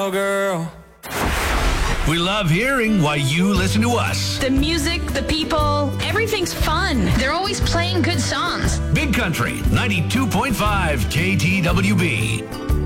girl. We love hearing why you listen to us. The music, the people, everything's fun. They're always playing good songs. Big Country 92.5 KTWB.